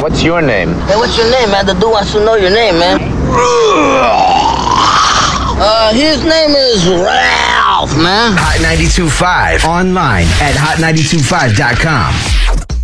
What's your name? Hey, what's your name, man? The dude wants to know your name, man. His name is Ralph, man. Hot 92.5 online at hot925.com.